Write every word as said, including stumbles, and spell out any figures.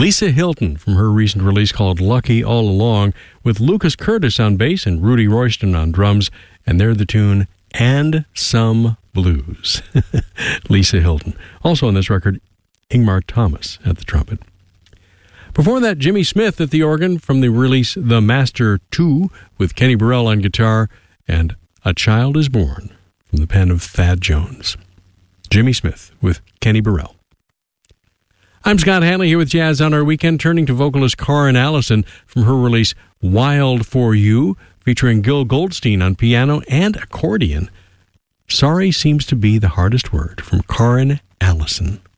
Lisa Hilton from her recent release called Lucky All Along, with Lucas Curtis on bass and Rudy Royston on drums, and they're the tune And Some Blues. Lisa Hilton. Also on this record, Ingmar Thomas at the trumpet. Before that, Jimmy Smith at the organ from the release The Master two, with Kenny Burrell on guitar, and A Child is Born from the pen of Thad Jones. Jimmy Smith with Kenny Burrell. I'm Scott Hanley here with Jazz on Our Weekend, turning to vocalist Karin Allison from her release Wild for You, featuring Gil Goldstein on piano and accordion. Sorry seems to be the hardest word, from Karin Allison.